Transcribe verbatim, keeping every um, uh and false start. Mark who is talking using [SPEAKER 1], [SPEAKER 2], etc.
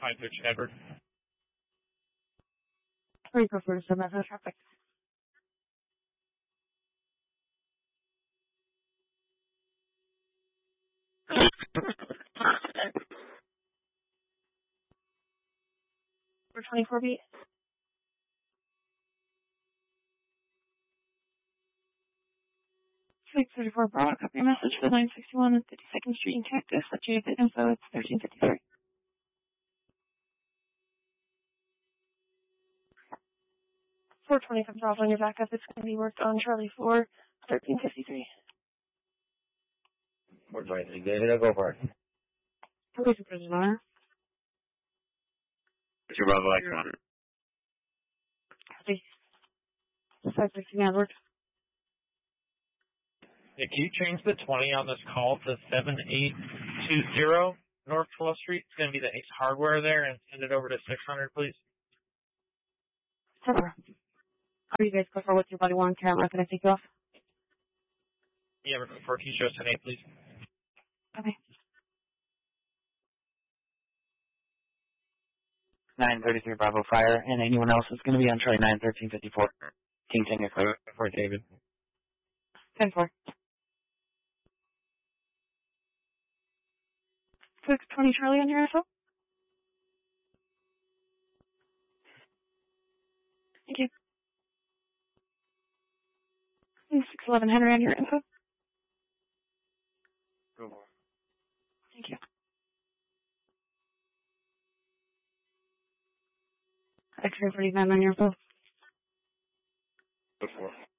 [SPEAKER 1] five thirty Edward.
[SPEAKER 2] Three prefer to submit for traffic. For twenty-four B. six thirty-four Bravo, copy your message for nine sixty-one and fifty-second Street in Cactus. Let you get info, it's thirteen fifty-three. four twenty-five Bravo on your backup, it's going to be worked on Charlie four, thirteen fifty-three.
[SPEAKER 3] four twenty-three, David, I'll go for it.
[SPEAKER 2] Police and prison honor.
[SPEAKER 3] It's your Bravo, X one.
[SPEAKER 2] Copy. five sixteen Edward.
[SPEAKER 1] Yeah, can you change the twenty on this call to seven eight two zero North twelfth Street? It's going to be the Ace Hardware there, and send it over to six hundred, please.
[SPEAKER 2] Sure. Are you guys prefer with your body worn camera? Can I take you off?
[SPEAKER 1] Yeah, for T-show ten eight, please.
[SPEAKER 2] Okay.
[SPEAKER 3] nine thirty-three Bravo Fire, and anyone else is going to be on Charlie nine thirteen fifty-four. King King for David.
[SPEAKER 2] ten four. six twenty Charlie on your info. Thank you. six eleven Henry on your info.
[SPEAKER 3] Go for it.
[SPEAKER 2] Thank you. X-ray forty-nine on your info.
[SPEAKER 3] Go for it.